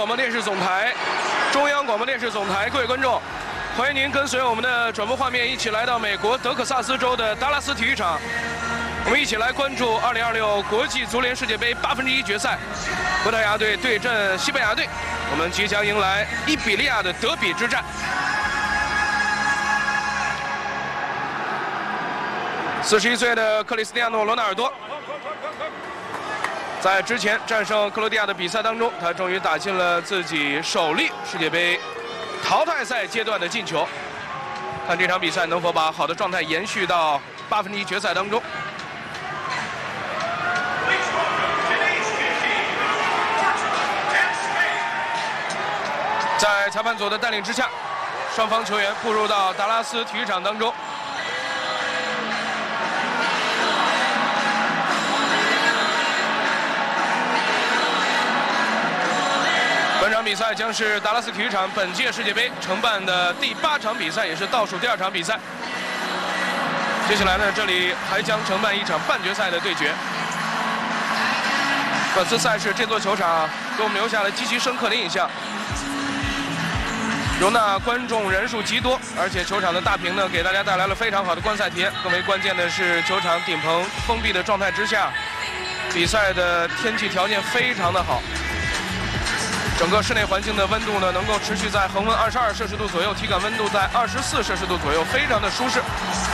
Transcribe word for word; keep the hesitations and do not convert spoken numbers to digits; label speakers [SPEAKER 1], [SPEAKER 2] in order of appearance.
[SPEAKER 1] 播电视总台，中央广播电视总台，各位观众，欢迎您跟随我们的转播画面一起来到美国德克萨斯州的达拉斯体育场，我们一起来关注二零二六国际足联世界杯八分之一决赛，葡萄牙队对阵西班牙队，我们即将迎来伊比利亚的德比之战。四十一岁的克里斯蒂亚诺·罗纳尔多。 在之前战胜克罗地亚的比赛当中，他终于打进了自己首粒世界杯淘汰赛阶段的进球。看这场比赛能否把好的状态延续到八分之一决赛当中。在裁判组的带领之下，双方球员步入到达拉斯体育场当中。 本场比赛将是达拉斯体育场本届世界杯承办的第八场比赛，也是倒数第二场比赛。接下来呢，这里还将承办一场半决赛的对决。本次赛事这座球场给我们留下了极其深刻的印象，容纳观众人数极多，而且球场的大屏呢，给大家带来了非常好的观赛体验。更为关键的是，球场顶棚封闭的状态之下，比赛的天气条件非常的好。 整个室内环境的温度呢，能够持续在恒温二十二摄氏度左右，体感温度在二十四摄氏度左右，非常的舒适。